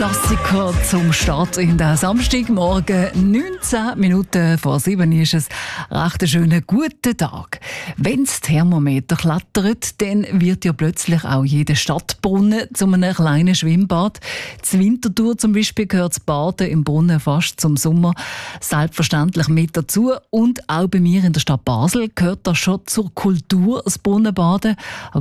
Klassiker zum Start in den Samstagmorgen. 19 Minuten vor 7 ist es. Recht einen schönen guten Tag. Wenn das Thermometer klettert, dann wird ja plötzlich auch jeder Stadtbrunnen zu einem kleinen Schwimmbad. Zur Winterthur zum Beispiel gehört das Baden im Brunnen fast zum Sommer selbstverständlich mit dazu. Und auch bei mir in der Stadt Basel gehört das schon zur Kultur, das Brunnenbaden.